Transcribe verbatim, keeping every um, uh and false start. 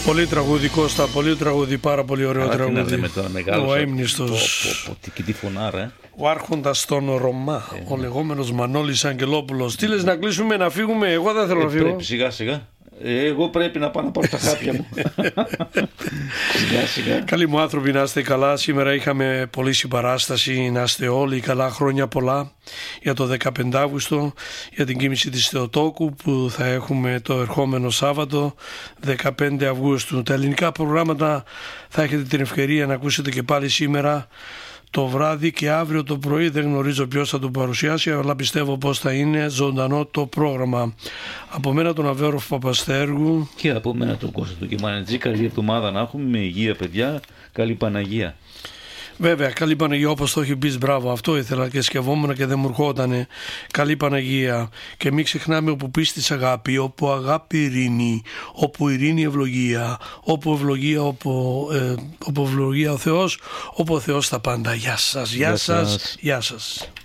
Πολύ τραγούδι, Κώστα, πολύ τραγούδι, πάρα πολύ ωραίο. Άρα, τραγούδι. Με το μεγάλο, ο αείμνηστος. Και τη φωνάρα. Ο άρχοντας των Ρωμά, ε, ο λεγόμενος Μανώλης Αγγελόπουλος. Τι λες, να κλείσουμε, να φύγουμε? Εγώ δεν θέλω ε, να φύγω. Πρέπει, σιγά σιγά. Εγώ πρέπει να πάω να πάρω τα χάπια μου. Σιγά σιγά. Καλοί μου άνθρωποι, να είστε καλά. Σήμερα είχαμε πολύ συμπαράσταση. Να είστε όλοι καλά, χρόνια πολλά για το δεκαπέντε Αύγουστο, για την κοίμηση της Θεοτόκου που θα έχουμε το ερχόμενο Σάββατο δεκαπέντε Αυγούστου. Τα ελληνικά προγράμματα θα έχετε την ευκαιρία να ακούσετε και πάλι σήμερα το βράδυ και αύριο το πρωί. Δεν γνωρίζω ποιος θα το παρουσιάσει, αλλά πιστεύω πως θα είναι ζωντανό το πρόγραμμα. Από μένα τον Αβέροφ Παπαστέργου και από μένα τον Κώστα του Κιμανετζή. Καλή εβδομάδα να έχουμε, με υγεία παιδιά, καλή Παναγία. Βέβαια, καλή Παναγία, όπως το έχει πει, μπράβο, αυτό ήθελα και σκεφόμουν και δεν μου ερχότανε. Καλή Παναγία. Και μην ξεχνάμε, όπου πίστης αγάπη, όπου αγάπη ειρήνη, όπου ειρήνη ευλογία, όπου ευλογία, όπου, ε, όπου ευλογία ο Θεός, όπου ο Θεός τα πάντα. Γεια σας, γεια, γεια σας, σας. Γεια σας.